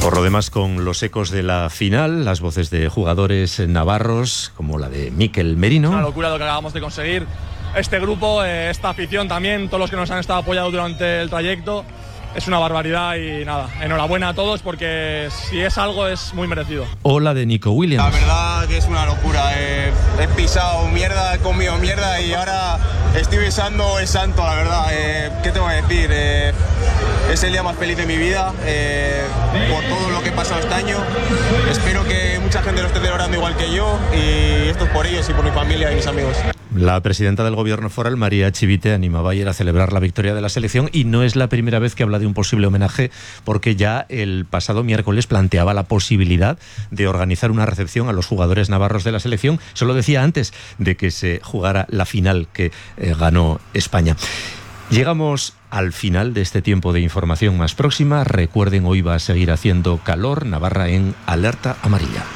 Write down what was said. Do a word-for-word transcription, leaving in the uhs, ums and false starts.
Por lo demás, con los ecos de la final, las voces de jugadores navarros, como la de Mikel Merino. Una locura lo que acabamos de conseguir. Este grupo, eh, esta afición también, todos los que nos han estado apoyando durante el trayecto, es una barbaridad y nada, enhorabuena a todos porque si es algo es muy merecido. O la de Nico Williams. La verdad que es una locura, eh, he pisado mierda, he comido mierda y ahora estoy besando el santo, la verdad. Eh, ¿Qué te voy a decir? Eh, es el día más feliz de mi vida, eh, por todo lo que he pasado este año. Espero que mucha gente lo esté celebrando igual que yo y esto es por ellos y por mi familia y mis amigos. La presidenta del Gobierno foral, María Chivite, animaba ayer a celebrar la victoria de la selección y no es la primera vez que habla de un posible homenaje porque ya el pasado miércoles planteaba la posibilidad de organizar una recepción a los jugadores navarros de la selección. Se lo decía antes de que se jugara la final que eh, ganó España. Llegamos al final de este tiempo de información más próxima. Recuerden, hoy va a seguir haciendo calor. Navarra en alerta amarilla.